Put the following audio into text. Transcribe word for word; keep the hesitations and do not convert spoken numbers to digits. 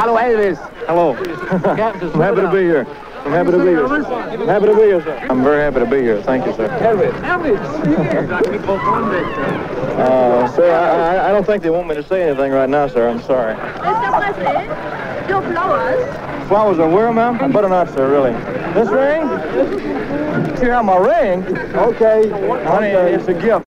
Hello, Elvis. Hello. I'm happy to be here. I'm happy to be here. I'm happy to be here, sir. I'm very happy to be here. Thank you, sir. Elvis. Elvis. Uh, sir, I, I, I don't think they want me to say anything right now, sir. I'm sorry. Mister Presley, your flowers. Flowers are where, ma'am? I better not, sir, really. This ring? You have my ring? Okay. Honey, it's a gift.